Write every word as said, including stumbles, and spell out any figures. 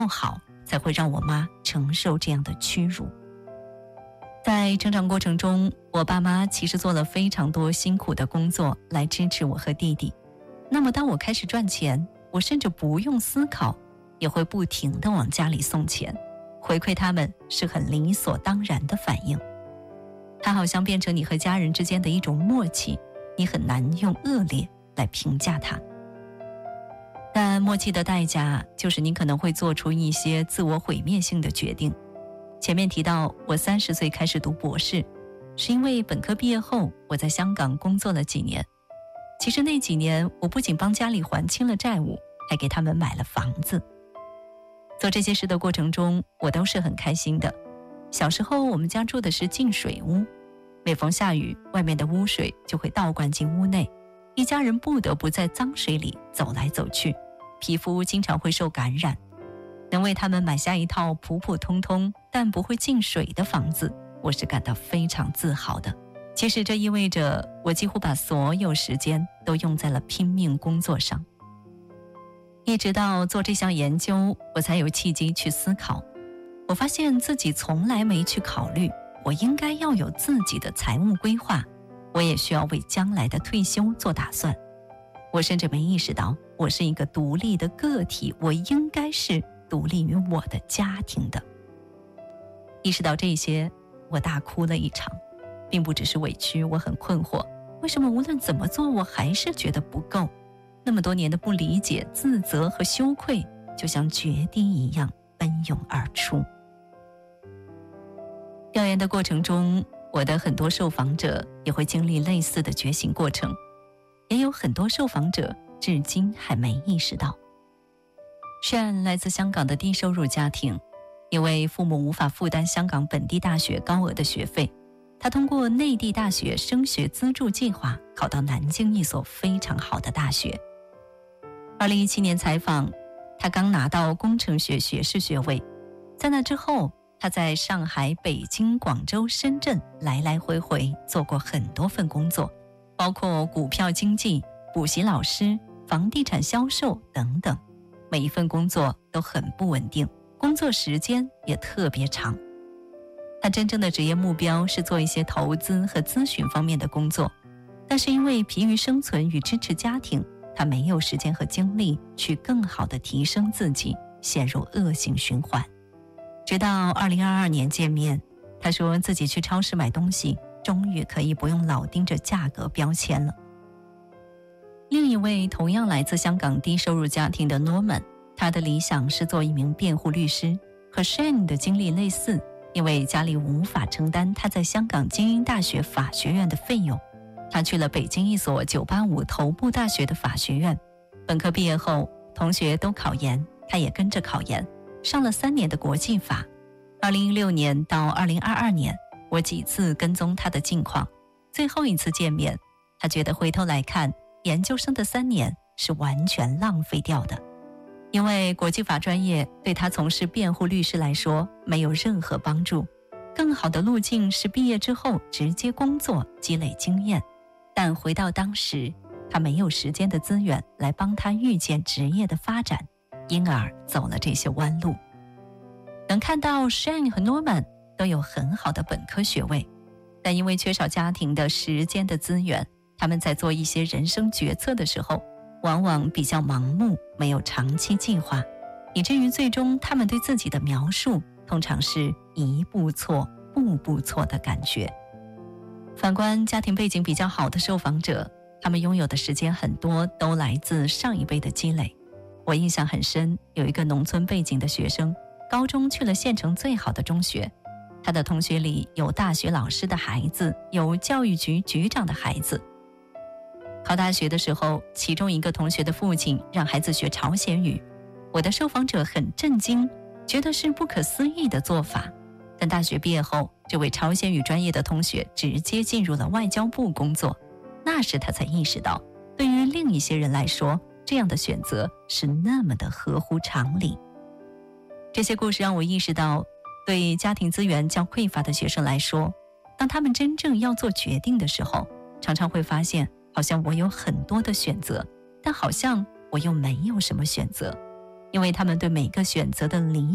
不好，才会让我妈承受这样的屈辱。在成长过程中，我爸妈其实做了非常多辛苦的工作来支持我和弟弟。那么当我开始赚钱，我甚至不用思考，也会不停地往家里送钱，回馈他们是很理所当然的反应。它好像变成你和家人之间的一种默契，你很难用恶劣来评价它。但默契的代价就是你可能会做出一些自我毁灭性的决定。前面提到我三十岁开始读博士，是因为本科毕业后我在香港工作了几年。其实那几年我不仅帮家里还清了债务，还给他们买了房子。做这些事的过程中，我都是很开心的。小时候我们家住的是进水屋，每逢下雨，外面的污水就会倒灌进屋内，一家人不得不在脏水里走来走去，皮肤经常会受感染。能为他们买下一套普普通通但不会进水的房子，我是感到非常自豪的。其实这意味着我几乎把所有时间都用在了拼命工作上。一直到做这项研究，我才有契机去思考。我发现自己从来没去考虑，我应该要有自己的财务规划，我也需要为将来的退休做打算。我甚至没意识到，我是一个独立的个体，我应该是独立于我的家庭的。意识到这些，我大哭了一场，并不只是委屈，我很困惑，为什么无论怎么做，我还是觉得不够？那么多年的不理解、自责和羞愧，就像决堤一样奔涌而出。调研的过程中，我的很多受访者也会经历类似的觉醒过程，也有很多受访者至今还没意识到。Shane 来自香港的低收入家庭，因为父母无法负担香港本地大学高额的学费，他通过内地大学升学资助计划考到南京一所非常好的大学。二零一七年采访，他刚拿到工程学学士学位，在那之后，他在上海、北京、广州、深圳来来回回做过很多份工作，包括股票经纪、补习老师、房地产销售等等。每一份工作都很不稳定，工作时间也特别长。他真正的职业目标是做一些投资和咨询方面的工作，但是因为疲于生存与支持家庭，他没有时间和精力去更好地提升自己，陷入恶性循环。直到二零二二年见面，他说自己去超市买东西，终于可以不用老盯着价格标签了。另一位同样来自香港低收入家庭的 Norman， 他的理想是做一名辩护律师，和 Shane 的经历类似，因为家里无法承担他在香港精英大学法学院的费用，他去了北京一所九八五头部大学的法学院。本科毕业后，同学都考研，他也跟着考研，上了三年的国际法。二零一六年到二零二二年，我几次跟踪他的近况，最后一次见面，他觉得回头来看，研究生的三年是完全浪费掉的，因为国际法专业对他从事辩护律师来说没有任何帮助，更好的路径是毕业之后直接工作积累经验，但回到当时，他没有时间的资源来帮他预见职业的发展，因而走了这些弯路。能看到 Shane 和 Norman 都有很好的本科学位，但因为缺少家庭的时间的资源，他们在做一些人生决策的时候，往往比较盲目，没有长期计划，以至于最终他们对自己的描述通常是一步错步步错的感觉。反观家庭背景比较好的受访者，他们拥有的时间很多都来自上一辈的积累。我印象很深，有一个农村背景的学生，高中去了县城最好的中学，他的同学里有大学老师的孩子，有教育局局长的孩子。考大学的时候，其中一个同学的父亲让孩子学朝鲜语，我的受访者很震惊，觉得是不可思议的做法。但大学毕业后，这位朝鲜语专业的同学直接进入了外交部工作，那时他才意识到，对于另一些人来说，这样的选择是那么的合乎常理。这些故事让我意识到，对家庭资源较匮乏的学生来说，当他们真正要做决定的时候，常常会发现，好像我有很多的选择，但好像我又没有什么选择。 因为他们对每个选择的理